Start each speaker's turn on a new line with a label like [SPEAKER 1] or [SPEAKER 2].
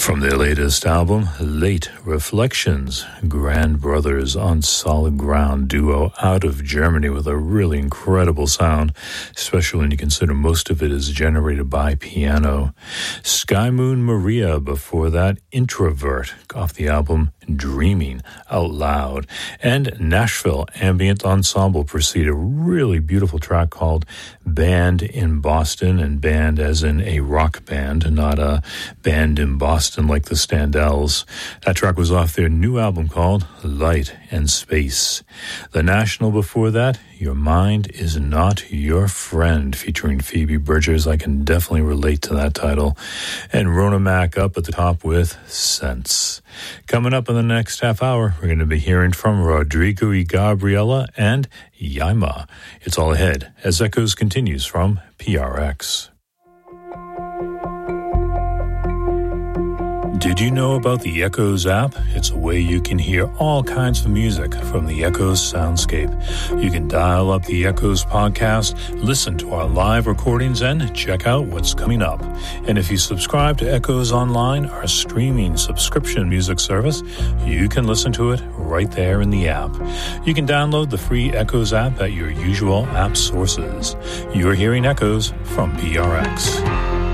[SPEAKER 1] From their latest album, Late Reflections, Grand Brothers on Solid Ground duo out of Germany with a really incredible sound, especially when you consider most of it is generated by piano. Sky Moon Maria, before that, Introvert, off the album Dreaming Out Loud. And Nashville Ambient Ensemble preceded a really beautiful track called Band in Boston, and band as in a rock band, not a band in Boston like the Standells. That track was off their new album called Light and Space. The National before that, Your Mind Is Not Your Friend, featuring Phoebe Bridgers. I can definitely relate to that title. And Rona Mac up at the top with Sense. Coming up in the next half hour, we're going to be hearing from Rodrigo y Gabriela and Yaima. It's all ahead as Echoes continues from PRX. Did you know about the Echoes app? It's a way you can hear all kinds of music from the Echoes soundscape. You can dial up the Echoes podcast, listen to our live recordings, and check out what's coming up. And if you subscribe to Echoes Online, our streaming subscription music service, you can listen to it right there in the app. You can download the free Echoes app at your usual app sources. You're hearing Echoes from PRX.